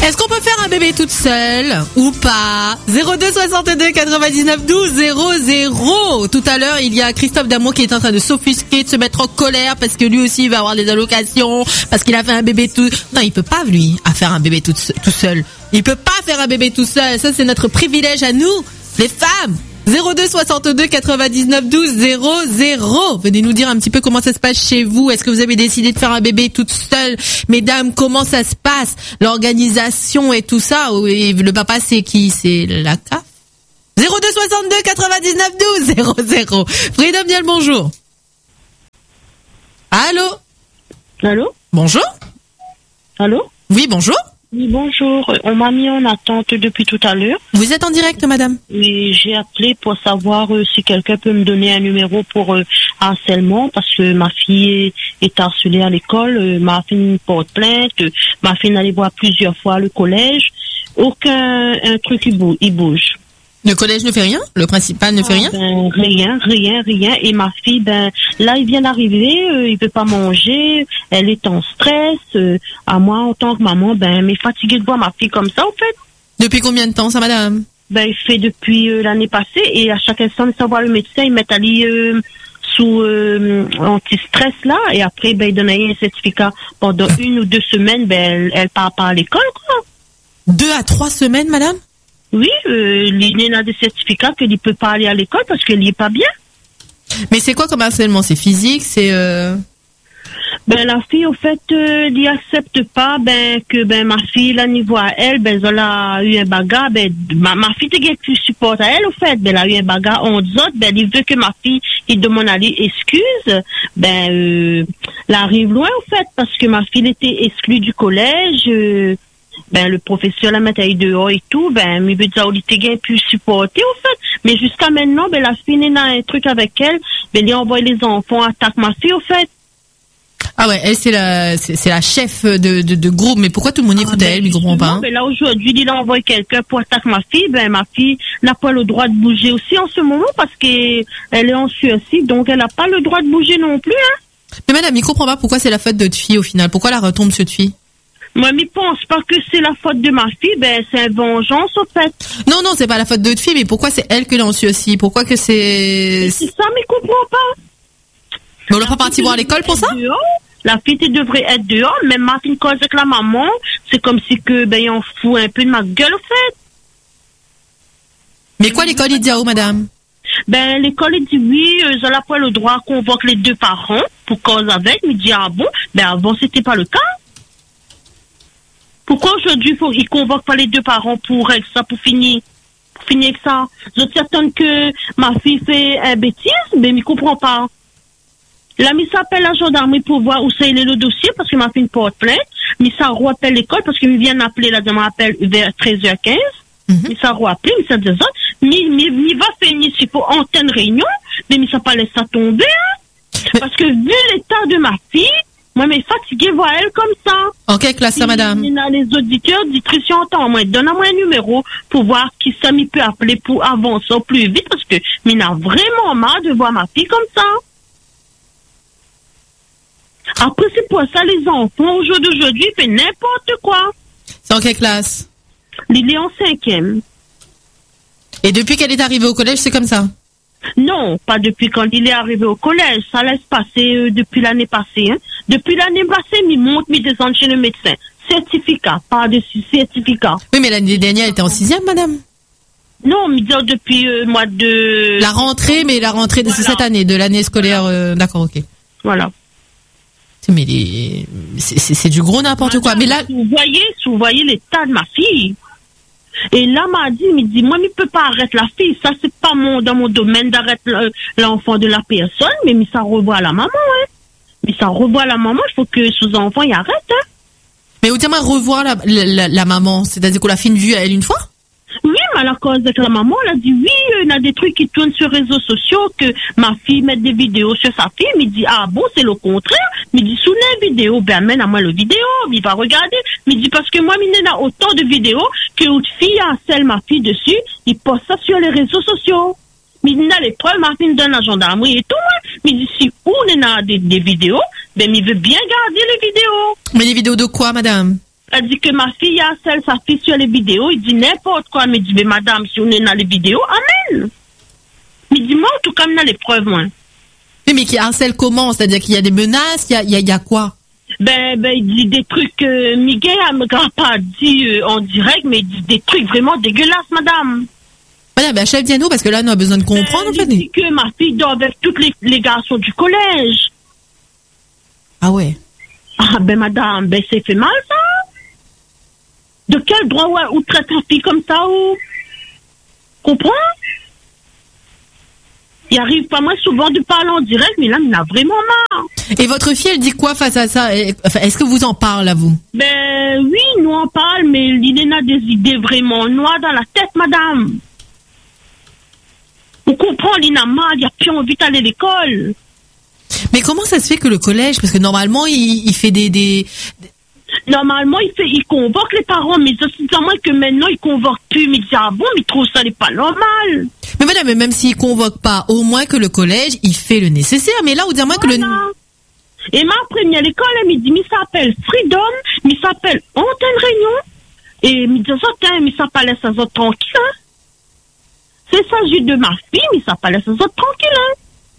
Est-ce qu'on peut faire un bébé toute seule ou pas? 02 62 99 12 00. Tout à l'heure, il y a Christophe Damour qui est en train de s'offusquer, de se mettre en colère parce que lui aussi il va avoir des allocations, parce qu'il a fait un bébé tout... Non, il peut pas, lui, à faire un bébé tout seul. Il peut pas faire un bébé tout seul. Ça, c'est notre privilège à nous, les femmes. 02 62 99 12 00. Venez nous dire un petit peu comment ça se passe chez vous. Est-ce que vous avez décidé de faire un bébé toute seule? Mesdames, comment ça se passe? L'organisation et tout ça. Et le papa, c'est qui? C'est la CAF? 02 62 99 12 00. Freedom Dial, bonjour. Allô? Allô? Bonjour? Allô? Oui, bonjour. Oui, bonjour. On m'a mis en attente depuis tout à l'heure. Vous êtes en direct, madame? Oui, j'ai appelé pour savoir si quelqu'un peut me donner un numéro pour harcèlement parce que ma fille est harcelée à l'école. Ma fille porte plainte. Ma fille allait voir plusieurs fois le collège. Aucun truc il bouge. Le collège ne fait rien? Le principal ne fait rien? Rien. Et ma fille, là, il vient d'arriver, il peut pas manger, elle est en stress. À moi, en tant que maman, mais fatiguée de voir ma fille comme ça, en fait. Depuis combien de temps, ça, madame? Il fait depuis l'année passée, et à chaque instant de savoir le médecin, il met Ali sous anti-stress, là, et après, il donne un certificat pendant 1 ou 2 semaines, elle part pas à l'école, quoi. 2 à 3 semaines, madame? Oui, il a des certificats qu'il ne peut pas aller à l'école parce qu'il n'est pas bien. Mais c'est quoi comme harcèlement? C'est physique? C'est la fille, au fait, il accepte pas que ma fille, là, niveau à elle, elle a eu un bagarre. Ma fille te plus support à elle, au fait. Elle a eu un bagarre en autres. Il veut que ma fille, il demande à lui excuse. Elle arrive loin, au fait, parce que ma fille était exclue du collège. Le professeur la mettait dehors et tout, il veut dire, il était plus supporté, au fait. Mais jusqu'à maintenant, la fille n'a un truc avec elle, il envoie les enfants, attaque ma fille, au fait. Ah ouais, elle, c'est la chef de groupe, mais pourquoi tout le monde écoute à elle, il comprend pas? Là, aujourd'hui, il a envoyé quelqu'un pour attaquer ma fille, ma fille n'a pas le droit de bouger aussi en ce moment parce qu'elle est en sursis, donc elle n'a pas le droit de bouger non plus, hein. Mais madame, il comprend pas pourquoi c'est la faute de votre fille au final, pourquoi elle retombe cette fille? Moi, je pense pas que c'est la faute de ma fille, c'est une vengeance, au fait. Non, c'est pas la faute de votre fille, mais pourquoi c'est elle que l'a su aussi? Pourquoi que c'est... C'est ça, mais je comprends pas. Mais on l'a pas parti voir à l'école pour ça? La fille devrait être dehors, même ma fille cause avec la maman, c'est comme si que, on fout un peu de ma gueule, au fait. Mais quoi, l'école, il dit à où, madame? L'école, il dit oui, ils n'ont pas le droit qu'on convoque les 2 parents pour cause avec, mais il dit, ah bon? Avant, c'était pas le cas. Pourquoi aujourd'hui il convoque pas les 2 parents pour ça, pour finir avec ça? Je t'attends que ma fille fait une bêtise, mais je comprends pas. Là, il s'appelle la gendarmerie pour voir où c'est le dossier parce que ma fille porte plainte. Mais ça rappelle l'école parce qu'il vient d'appeler, la dame appelle vers 13h15. Mais ça rappelle, mais ça dit ça. Mais il va finir si pour antenne réunion, mais ça pas laisser ça tomber, hein. Parce que vu l'état de ma fille, moi, mais fatiguée, voir elle comme ça. En quelle classe ça, madame? Il y a les auditeurs, auditrices, entendent. Donne-moi un numéro pour voir qui ça m'y peut appeler pour avancer au plus vite parce que il a vraiment marre de voir ma fille comme ça. Après, c'est pour ça, les enfants, au jour d'aujourd'hui, ils font n'importe quoi. C'est en quelle classe? Il est en 5e. Et depuis qu'elle est arrivée au collège, c'est comme ça? Non, pas depuis quand il est arrivé au collège. Ça laisse passer depuis l'année passée. Hein. Depuis l'année passée, il monte, il descend chez le médecin. Certificat, pas de certificat. Oui, mais l'année dernière, elle était en 6e, madame? Non, mais depuis le mois de... La rentrée, mais la rentrée de cette année, de l'année scolaire, d'accord, ok. Voilà. Mais c'est du gros n'importe quoi. Mais là... Vous voyez l'état de ma fille. Et là, m'a dit, moi, je ne peux pas arrêter la fille. Ça, c'est pas dans mon domaine d'arrêter l'enfant de la personne, mais ça revoit la maman, hein. Mais ça revoit la maman, il faut que sous enfant, il arrête, hein. Mais autrement, revoir la maman, c'est-à-dire qu'on l'a fait une vue à elle une fois? Oui, mais à la cause de la maman, elle a dit oui, il y a des trucs qui tournent sur les réseaux sociaux, que ma fille met des vidéos sur sa fille, mais il dit, ah bon, c'est le contraire. Mais il dit, sous les vidéos, amène à moi le vidéo, il va regarder. Mais il dit, parce que moi, il y a autant de vidéos que une fille harcèle ma fille dessus, il poste ça sur les réseaux sociaux. Mais il y a les preuves, ma fille donne la gendarmerie et tout, hein. Mais il dit, si on a des vidéos, il veut bien garder les vidéos. Mais les vidéos de quoi, madame? Elle dit que ma fille harcèle sa fille sur les vidéos. Il dit n'importe quoi. Mais dit, mais madame, si on est dans les vidéos, amen. Mais dis-moi, en tout cas, on a les preuves, moi. Mais qui harcèle comment? C'est-à-dire qu'il y a des menaces, il y a quoi? Il dit des trucs, Miguel, elle me a pas dit en direct, mais il dit des trucs vraiment dégueulasses, madame. Madame, chef Diano, parce que là, on a besoin de comprendre, en fait. Il dit que ma fille dort avec tous les garçons du collège. Ah ouais. Ah, madame, c'est fait mal, ça? De quel droit, ou traite ta fille comme ça, ou? Comprends? Il arrive pas moins souvent de parler en direct, mais là, il en a vraiment marre. Et votre fille, elle dit quoi face à ça? Enfin, est-ce que vous en parlez, à vous? Oui, nous en parle, mais il a des idées vraiment noires dans la tête, madame. On comprend, il a marre, il a plus envie d'aller à l'école. Mais comment ça se fait que le collège, parce que normalement, il fait Normalement, il convoque les parents, mais c'est seulement que maintenant, il convoque plus. Mais il dit, ah bon, mais il trouve ça n'est pas normal. Mais madame, même s'il convoque pas, au moins que le collège, il fait le nécessaire. Mais là, on dirait moins que Et ma première l'école, elle me dit, mais ça s'appelle Freedom, mais ça s'appelle Antenne Réunion. Et me dit, mais ça pas laisse ça tranquille, hein. C'est ça, j'ai de ma fille, mais ça pas laisse ça tranquille, hein.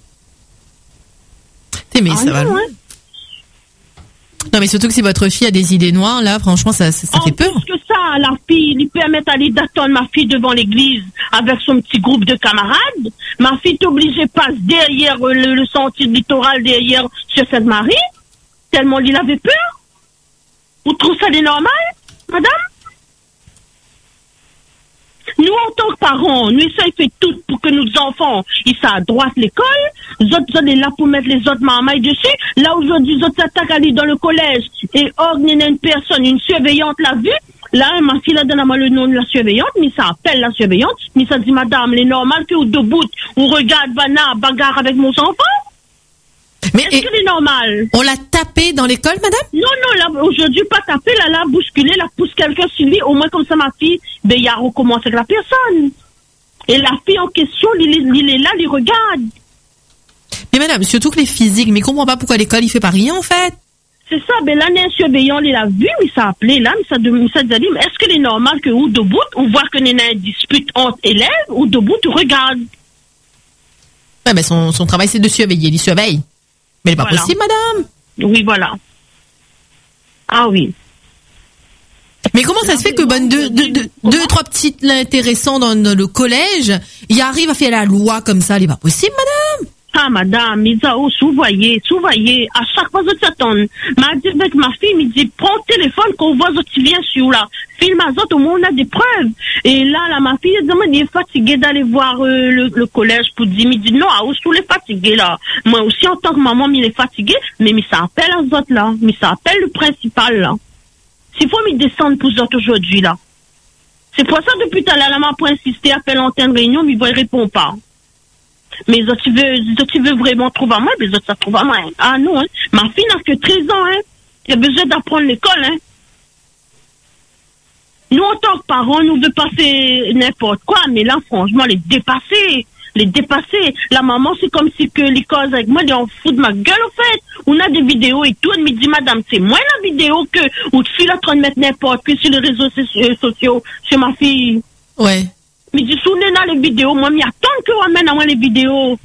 Mais ça va. Hein. Non, mais surtout que si votre fille a des idées noires, là, franchement, ça fait peur. Plus que ça, la fille lui permet d'aller d'attendre ma fille devant l'église avec son petit groupe de camarades. Ma fille est obligée de passer derrière le sentier littoral, derrière sur Sainte-Marie, tellement il avait peur. Vous trouvez ça normal, madame? Nous, en tant que parents, nous essayons de faire tout pour que nos enfants, ils soient à droite l'école. Les autres sont là pour mettre les autres mamans dessus. Là, aujourd'hui, les autres s'attaquent à aller dans le collège. Et une personne, une surveillante l'a vu. Là, ma fille a donné le nom de la surveillante, mais ça appelle la surveillante. Mais ça dit, madame, il est normal que vous debout, vous regardez Vanna bagarre avec mon enfant? Mais est-ce que c'est normal? On l'a tapé dans l'école, madame? Non, là, aujourd'hui, pas tapé, là, l'a bousculé, là, pousse quelqu'un sur lui, au moins comme ça, ma fille, il a recommencé avec la personne. Et la fille en question, il est là, il regarde. Mais madame, surtout que les physiques, mais je comprends pas pourquoi l'école, il fait pas rien, en fait. C'est ça, là, un surveillant, il a vu, mais ça a appelé, là, mais ça dit, mais est-ce que c'est normal que, ou debout, on voit qu'il y a une dispute entre élèves, ou debout, tu regardes? Ouais, mais son travail, c'est de surveiller, il surveille. Mais c'est pas possible, madame. Oui, voilà. Ah oui. Mais comment ça se fait que deux, trois petites intéressants dans le collège, ils arrivent à faire la loi comme ça? C'est pas possible, madame. Ah, madame, il dit, voyez, à chaque fois que tu attends, m'a dit avec ma fille, il dit, prends le téléphone qu'on voit que tu viens sur là. Filme à autres, au moins on a des preuves. Et là, ma fille, elle est fatiguée d'aller voir le collège pour dire, il dit, non, où est fatiguée là? Moi aussi, en tant que maman, il est fatigué, mais ça appelle à autres là. Mais ça appelle le principal là. S'il faut me descendre pour autres aujourd'hui là. C'est pour ça, depuis tout à l'heure, elle m'a pas insisté, appelle l'antenne réunion, mais il ne répond pas. Mais tu veux vraiment trouver à moi, mais ça trouve à moi. Ah non, hein. Ma fille n'a que 13 ans, hein. Il a besoin d'apprendre l'école, hein. Nous, en tant que parents, nous veut pas faire n'importe quoi, mais là, franchement, les dépasser. La maman, c'est comme si que les causes avec moi, ils en foutent de ma gueule, en fait. On a des vidéos et tout, elle me dit, madame, c'est moi la vidéo que, où tu es en train de mettre n'importe quoi sur les réseaux sociaux, sur ma fille. Ouais. Mais du souvenir dans les vidéos, moi, il y a tant que ramène à moi les vidéos.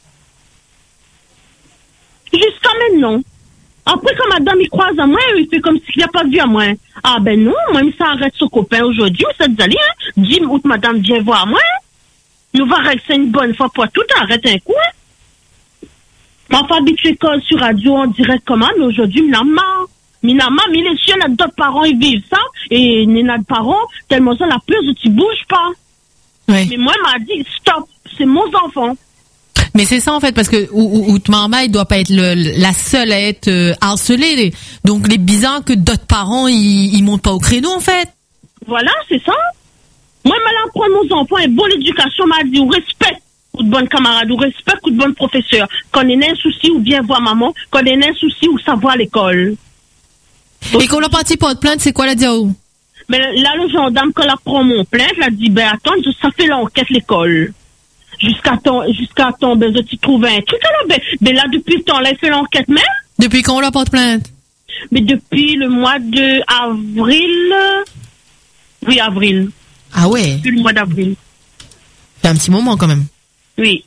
Jusqu'à maintenant. Après, quand madame, il croise à moi, il fait comme s'il n'a pas vu à moi. Ah ben non, moi, il s'arrête son copain aujourd'hui, ça te dit, hein. Dis, madame, viens voir moi. Nous va rester une bonne fois pour tout, arrête un coup, hein. Ma pas habitué sur radio en direct comment, mais aujourd'hui, il n'a marre. Mais il est sûr, d'autres parents, ils vivent ça, et notre parents, tellement ça, la peur, tu bouges pas. Ouais. Mais moi, elle m'a dit, stop, c'est mon enfant. Mais c'est ça, en fait, parce que, maman, il doit pas être la seule à être harcelée. Donc, il est bizarre que d'autres parents, ils montent pas au créneau, en fait. Voilà, c'est ça. Moi, je apprendre nos enfants et bonne éducation, m'a dit, ou respecte ou de bonnes camarades, ou respecte ou de bonnes professeurs. Quand il y a un souci, ou bien voir maman. Quand il y a un souci, ou savoir à l'école. Et quand on est parti porte plainte, c'est quoi la dire? Mais là, le gendarme, quand elle prend mon plainte, elle a dit, ben, attends, ça fait l'enquête, l'école. Jusqu'à temps, ben, tu trouves un truc, alors, ben, là, depuis le temps, là, elle fait l'enquête même. Depuis quand on la porte plainte? Mais depuis le mois de avril. Oui, avril. Ah ouais. Depuis le mois d'avril. C'est un petit moment quand même. Oui.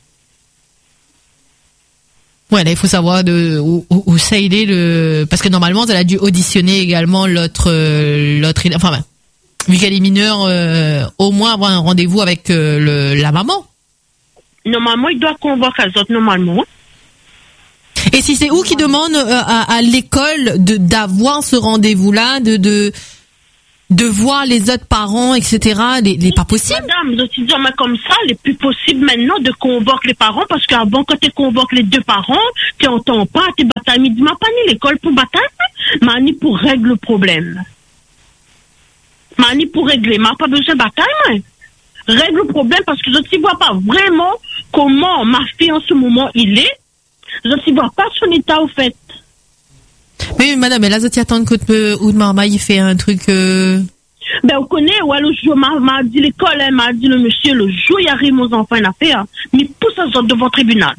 Ouais, là, il faut savoir où ça il est parce que normalement, elle a dû auditionner également l'autre, enfin, ben, vu qu'elle est mineure, au moins avoir un rendez-vous avec la maman. Normalement, il doit convoquer les autres, normalement. Et si c'est où qui demande à l'école d'avoir ce rendez-vous-là, de voir les autres parents, etc. Les pas possible. Madame, je suis dit, mais comme ça, il est plus possible maintenant de convoquer les parents, parce qu'avant, quand tu convoques les deux parents, tu n'entends pas, tu batailles. Mais dis-moi pas ni l'école pour bataille, mais ni pour régler le problème. Mais ni pour régler, mais pas besoin de bataille, mais. Règle le problème, parce que je ne vois pas vraiment comment ma fille en ce moment il est. Je ne vois pas son état, au fait. Oui, madame, et là, je attends que Oud Marma, il fait un truc, Ben, on connaît, ouais, le jour, m'a dit l'école, hein, m'a dit le monsieur, le jour, il arrive aux enfants, une affaire, mais pousse ça devant le tribunal.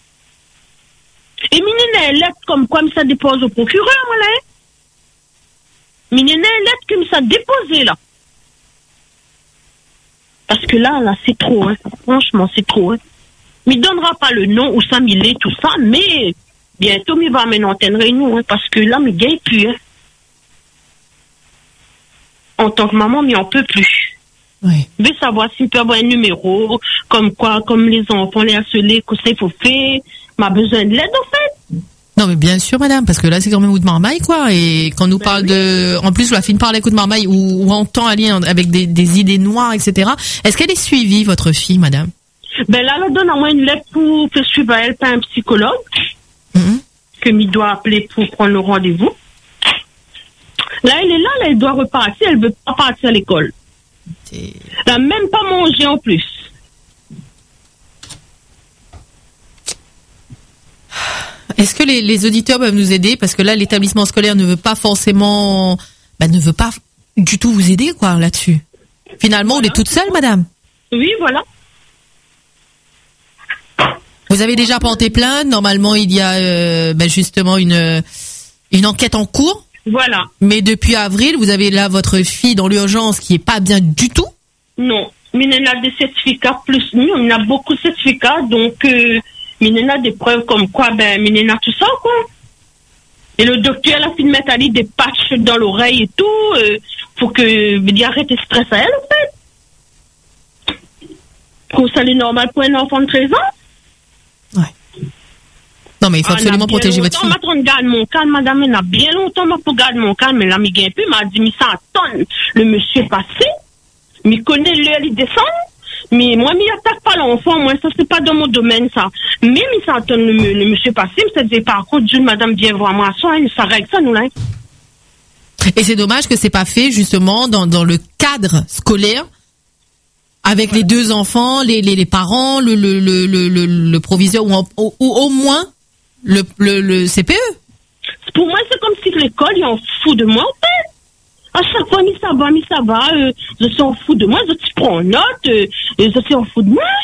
Et minene, lettre comme quoi, ça dépose au procureur, voilà, hein. Minene, lettre comme ça déposé, là. Parce que là, c'est trop, hein. Franchement, c'est trop, hein. Il donnera pas le nom, où ça, il est, tout ça, mais, bientôt, il va amener une réunion, hein, parce que là, il gagne plus, hein. En tant que maman, mais on peut plus. oui. Je veux savoir s'il peut avoir un numéro, comme quoi, comme les enfants, les harcelés, que ça, il faut faire. M'a besoin de l'aide, en fait. Non, mais bien sûr, madame, parce que là, c'est quand même Oud Marmaille, quoi. Et quand on nous parle en plus, la fille parle avec Oud Marmaille, ou entend aller avec des idées noires, etc. Est-ce qu'elle est suivie, votre fille, madame? Ben là, elle donne à moi une lettre pour faire suivre elle par un psychologue, que m'y doit appeler pour prendre le rendez-vous. Là, elle est là, elle doit repartir, elle veut pas partir à l'école. Elle n'a même pas mangé en plus. Est-ce que les auditeurs peuvent nous aider? Parce que là, l'établissement scolaire ne veut pas forcément, ne veut pas du tout vous aider, quoi, là-dessus. Finalement, voilà. On est toute seule, madame. Oui, voilà. Vous avez déjà porté plainte. Normalement, il y a justement une enquête en cours. Voilà. Mais depuis avril, vous avez là votre fille dans l'urgence qui est pas bien du tout. Non, mais il y a des certificats plus. Nous, on a beaucoup de certificats, donc il y a des preuves comme quoi, il y a tout ça, quoi. Et le docteur a fait mettre des patchs dans l'oreille et tout, pour que il arrête le stress à elle, en fait. Pour ça, c'est normal pour un enfant de 13 ans. Ouais. Non, mais il faut absolument protéger votre fille. Je garde mon calme, madame, il y a bien longtemps pour garder mon calme, mais là, il y a un peu, m'a dit, mais ça attend, le monsieur est passé, mais connaît l'heure, il descend, mais moi, il attaque pas l'enfant, moi, ça, c'est pas dans mon domaine, ça. Même il s'attend le monsieur passé, mais ça disait, par contre, Dieu, madame, viens voir moi, ça règle ça, nous, là. Et c'est dommage que c'est pas fait, justement, dans le cadre scolaire, avec les deux enfants, les parents, le proviseur, ou au moins, le CPE. Pour moi, c'est comme si l'école, il en fout de moi, en fait. À chaque fois, mais ça va, je suis en fou de moi, je prends note, je suis en fou de moi.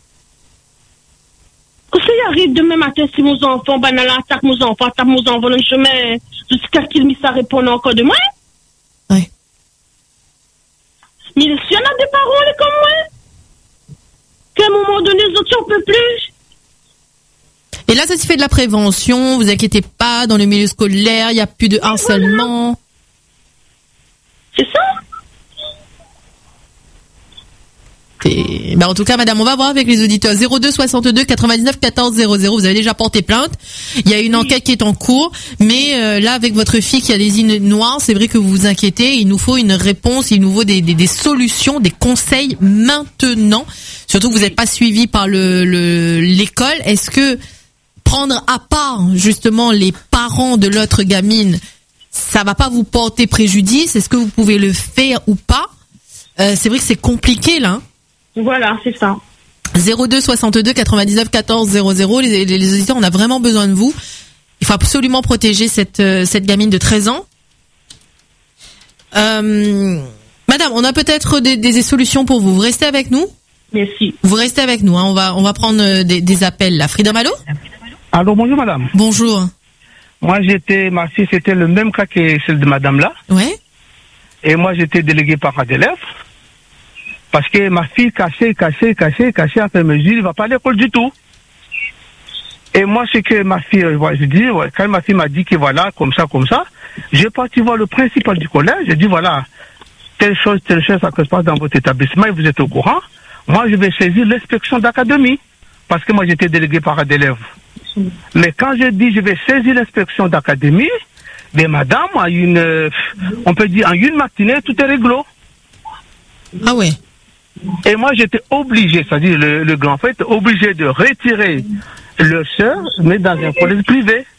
Quand ça arrive demain matin, si mon enfant, attaque mon enfant dans le chemin, jusqu'à qu'il me ça répond encore de moi. Oui. Mais s'il y en a des parents, comme moi, qu'à un moment donné, les autres, on peut plus. Et là, ça se fait de la prévention, vous inquiétez pas, dans le milieu scolaire, il n'y a plus de harcèlement. Voilà. C'est ça. En tout cas, madame, on va voir avec les auditeurs. 02 62 99 14 00. Vous avez déjà porté plainte. Il y a une enquête qui est en cours. Mais là, avec votre fille qui a les yeux noirs, c'est vrai que vous vous inquiétez. Il nous faut une réponse, il nous faut des solutions, des conseils maintenant. Surtout que vous n'êtes pas suivi par l'école. Est-ce que prendre à part, justement, les parents de l'autre gamine, ça va pas vous porter préjudice? Est-ce que vous pouvez le faire ou pas? C'est vrai que c'est compliqué, là. Hein. Voilà, c'est ça. 02 62 99 14 00. Les auditeurs, on a vraiment besoin de vous. Il faut absolument protéger cette gamine de 13 ans. Madame, on a peut-être des solutions pour vous. Vous restez avec nous? Merci. Vous restez avec nous, hein. On va prendre des appels là. Freedom, allô? Allô, bonjour madame. Bonjour. Moi, ma fille, c'était le même cas que celle de madame là. Ouais. Et moi, j'étais délégué parent d'élève. Parce que ma fille cachait, après me dit, il va pas à l'école du tout. Et moi, c'est que ma fille, je dis, quand ma fille m'a dit que voilà, comme ça, j'ai parti voir le principal du collège, j'ai dit voilà, telle chose, ça se passe dans votre établissement et vous êtes au courant. Moi, je vais saisir l'inspection d'académie. Parce que moi, j'étais délégué parent d'élève. Mais quand je dis je vais saisir l'inspection d'académie, ben madame, on peut dire en une matinée, tout est réglo. Ah ouais. Et moi, j'étais obligé, c'est-à-dire le grand frère était obligé de retirer le sœur, mais dans un collège privé.